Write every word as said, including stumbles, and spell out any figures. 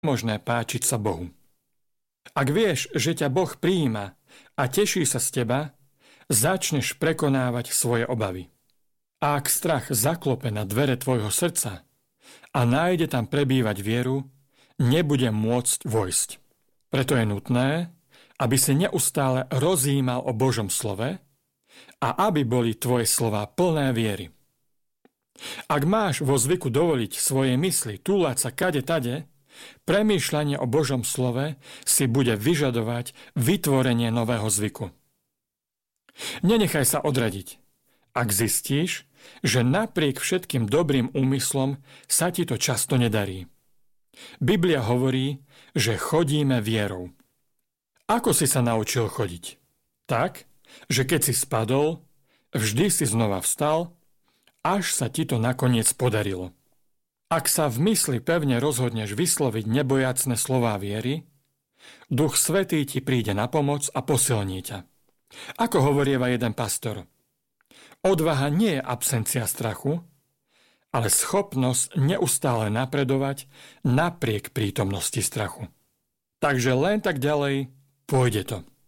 možné páčiť sa Bohu. Ak vieš, že ťa Boh prijíma a teší sa z teba, začneš prekonávať svoje obavy. A ak strach zaklope na dvere tvojho srdca a nájde tam prebývať vieru, nebude môcť vojsť. Preto je nutné, aby si neustále rozjímal o Božom slove a aby boli tvoje slová plné viery. Ak máš vo zvyku dovoliť svojej mysli túlať sa kade tade, premýšľanie o Božom slove si bude vyžadovať vytvorenie nového zvyku. Nenechaj sa odradiť. Ak zistíš, že napriek všetkým dobrým úmyslom sa ti to často nedarí. Biblia hovorí, že chodíme vierou. Ako si sa naučil chodiť? Tak, že keď si spadol, vždy si znova vstal, až sa ti to nakoniec podarilo. Ak sa v mysli pevne rozhodneš vysloviť nebojacné slová viery, Duch Svätý ti príde na pomoc a posilní ťa. Ako hovorieva jeden pastor, odvaha nie je absencia strachu, ale schopnosť neustále napredovať napriek prítomnosti strachu. Takže len tak ďalej pôjde to.